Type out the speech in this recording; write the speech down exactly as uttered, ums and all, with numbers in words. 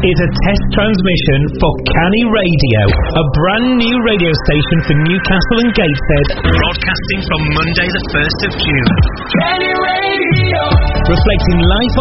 is a test transmission for Canny Radio, a brand new radio station for Newcastle and Gateshead, broadcasting from Monday the first of June. Canny Radio! Reflecting life